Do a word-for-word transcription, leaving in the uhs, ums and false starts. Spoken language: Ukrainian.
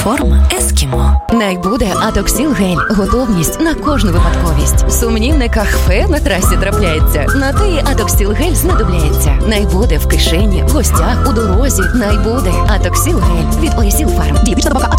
Форма Ескімо. Найбуде Атоксіл гель. Готовність на кожну випадковість. Сумнівне кахфе на трасі трапляється. На те і Атоксіл гель знадобляється. Найбуде в кишені, в гостях, у дорозі. Найбуде Атоксіл гель від Орісіл Фарм. Дієтична добавка